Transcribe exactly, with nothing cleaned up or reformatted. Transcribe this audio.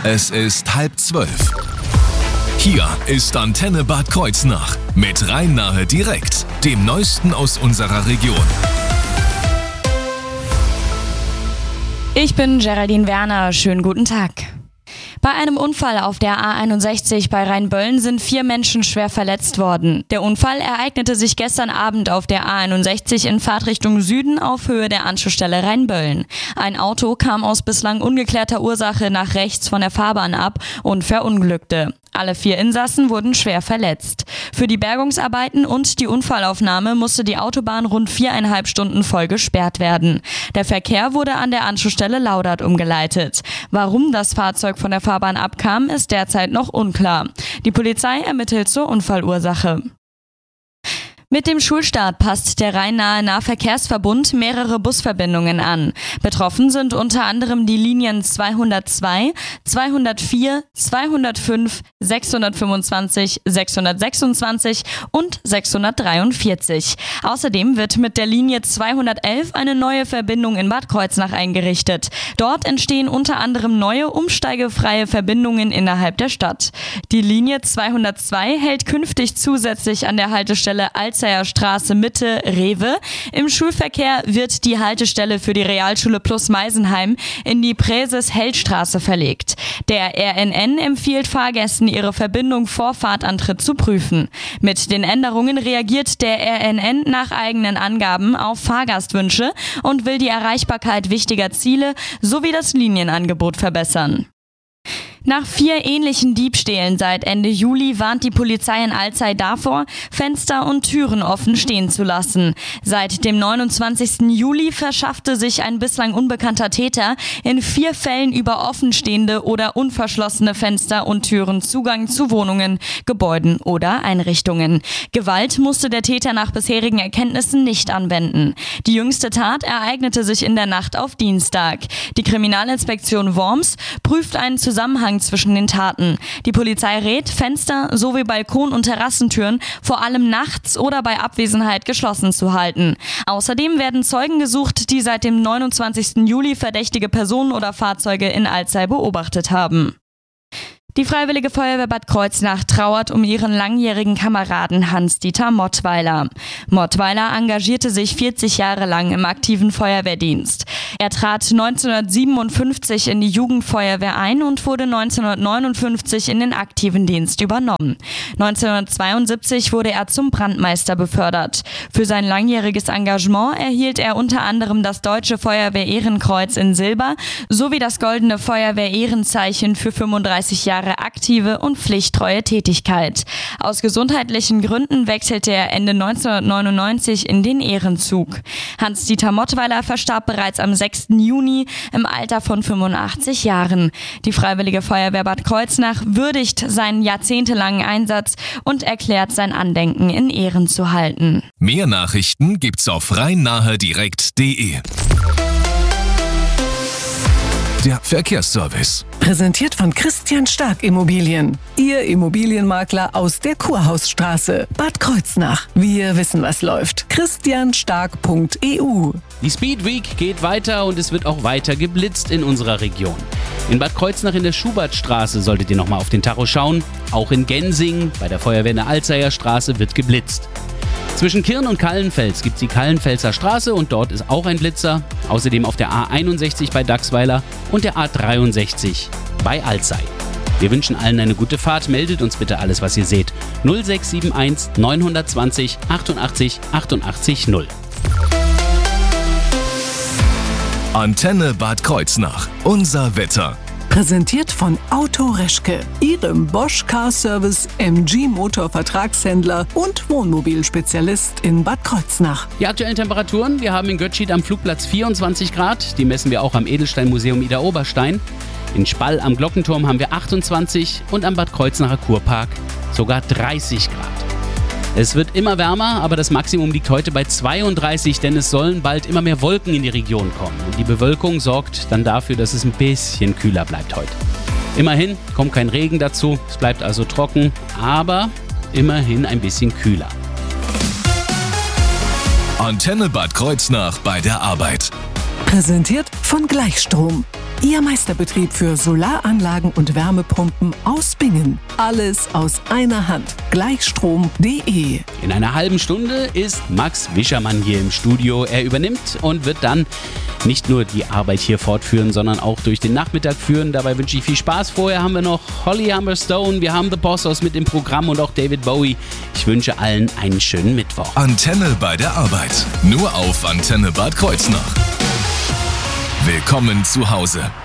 Es ist halb zwölf. Hier ist Antenne Bad Kreuznach mit Rhein-Nahe direkt, dem Neuesten aus unserer Region. Ich bin Geraldine Werner, schönen guten Tag. Bei einem Unfall auf der A einundsechzig bei Rheinböllen sind vier Menschen schwer verletzt worden. Der Unfall ereignete sich gestern Abend auf der A einundsechzig in Fahrtrichtung Süden auf Höhe der Anschlussstelle Rheinböllen. Ein Auto kam aus bislang ungeklärter Ursache nach rechts von der Fahrbahn ab und verunglückte. Alle vier Insassen wurden schwer verletzt. Für die Bergungsarbeiten und die Unfallaufnahme musste die Autobahn rund viereinhalb Stunden voll gesperrt werden. Der Verkehr wurde an der Anschlussstelle Laudert umgeleitet. Warum das Fahrzeug von der Fahrbahn abkam, ist derzeit noch unklar. Die Polizei ermittelt zur Unfallursache. Mit dem Schulstart passt der Rhein-Nahe Nahverkehrsverbund mehrere Busverbindungen an. Betroffen sind unter anderem die Linien zweihundertzwei, zweihundertvier, zweihundertfünf, sechshundertfünfundzwanzig, sechshundertsechsundzwanzig und sechshundertdreiundvierzig. Außerdem wird mit der Linie zweihundertelf eine neue Verbindung in Bad Kreuznach eingerichtet. Dort entstehen unter anderem neue umsteigefreie Verbindungen innerhalb der Stadt. Die Linie zweihundertzwei hält künftig zusätzlich an der Haltestelle Alzheimer Straße Mitte Rewe. Im Schulverkehr wird die Haltestelle für die Realschule Plus Meisenheim in die Präses-Held-Straße verlegt. Der R N N empfiehlt Fahrgästen, ihre Verbindung vor Fahrtantritt zu prüfen. Mit den Änderungen reagiert der R N N nach eigenen Angaben auf Fahrgastwünsche und will die Erreichbarkeit wichtiger Ziele sowie das Linienangebot verbessern. Nach vier ähnlichen Diebstählen seit Ende Juli warnt die Polizei in Alzey davor, Fenster und Türen offen stehen zu lassen. Seit dem neunundzwanzigsten Juli verschaffte sich ein bislang unbekannter Täter in vier Fällen über offenstehende oder unverschlossene Fenster und Türen Zugang zu Wohnungen, Gebäuden oder Einrichtungen. Gewalt musste der Täter nach bisherigen Erkenntnissen nicht anwenden. Die jüngste Tat ereignete sich in der Nacht auf Dienstag. Die Kriminalinspektion Worms prüft einen Zusammenhang zwischen den Taten. Die Polizei rät, Fenster sowie Balkon- und Terrassentüren vor allem nachts oder bei Abwesenheit geschlossen zu halten. Außerdem werden Zeugen gesucht, die seit dem neunundzwanzigsten Juli verdächtige Personen oder Fahrzeuge in Alzey beobachtet haben. Die Freiwillige Feuerwehr Bad Kreuznach trauert um ihren langjährigen Kameraden Hans-Dieter Mottweiler. Mottweiler engagierte sich vierzig Jahre lang im aktiven Feuerwehrdienst. Er trat neunzehnhundertsiebenundfünfzig in die Jugendfeuerwehr ein und wurde neunzehnhundertneunundfünfzig in den aktiven Dienst übernommen. neunzehnhundertzweiundsiebzig wurde er zum Brandmeister befördert. Für sein langjähriges Engagement erhielt er unter anderem das Deutsche Feuerwehr-Ehrenkreuz in Silber sowie das Goldene Feuerwehr-Ehrenzeichen für fünfunddreißig Jahre aktive und pflichttreue Tätigkeit. Aus gesundheitlichen Gründen wechselte er Ende neunzehnhundertneunundneunzig in den Ehrenzug. Hans-Dieter Mottweiler verstarb bereits am sechsten Juni im Alter von fünfundachtzig Jahren. Die Freiwillige Feuerwehr Bad Kreuznach würdigt seinen jahrzehntelangen Einsatz und erklärt, sein Andenken in Ehren zu halten. Mehr Nachrichten gibt's auf rhein-nahe direkt punkt de. Der Verkehrsservice. Präsentiert von Christian Stark Immobilien. Ihr Immobilienmakler aus der Kurhausstraße. Bad Kreuznach. Wir wissen, was läuft. christian stark punkt e u. Die Speed Week geht weiter und es wird auch weiter geblitzt in unserer Region. In Bad Kreuznach in der Schubertstraße solltet ihr nochmal auf den Tacho schauen. Auch in Gensing bei der Feuerwehr in der Alzeyer Straße wird geblitzt. Zwischen Kirn und Kallenfels gibt es die Kallenfelser Straße und dort ist auch ein Blitzer. Außerdem auf der A einundsechzig bei Dachsweiler und der A dreiundsechzig bei Alzey. Wir wünschen allen eine gute Fahrt. Meldet uns bitte alles, was ihr seht. null sechs sieben eins neun zwei null achtundachtzig achtundachtzig null. Antenne Bad Kreuznach. Unser Wetter. Präsentiert von Auto Reschke, Ihrem Bosch Car Service M G Motor Vertragshändler und Wohnmobilspezialist in Bad Kreuznach. Die aktuellen Temperaturen, wir haben in Götzschied am Flugplatz vierundzwanzig Grad, die messen wir auch am Edelsteinmuseum Ida Oberstein. In Spall am Glockenturm haben wir achtundzwanzig und am Bad Kreuznacher Kurpark sogar dreißig Grad. Es wird immer wärmer, aber das Maximum liegt heute bei zweiunddreißig, denn es sollen bald immer mehr Wolken in die Region kommen. Und die Bewölkung sorgt dann dafür, dass es ein bisschen kühler bleibt heute. Immerhin kommt kein Regen dazu, es bleibt also trocken, aber immerhin ein bisschen kühler. Antenne Bad Kreuznach bei der Arbeit. Präsentiert von Gleichstrom. Ihr Meisterbetrieb für Solaranlagen und Wärmepumpen aus Bingen. Alles aus einer Hand. Gleichstrom punkt de. In einer halben Stunde ist Max Wischermann hier im Studio. Er übernimmt und wird dann nicht nur die Arbeit hier fortführen, sondern auch durch den Nachmittag führen. Dabei wünsche ich viel Spaß. Vorher haben wir noch Holly Humberstone, wir haben The Bossos mit im Programm und auch David Bowie. Ich wünsche allen einen schönen Mittwoch. Antenne bei der Arbeit. Nur auf Antenne Bad Kreuznach. Willkommen zu Hause.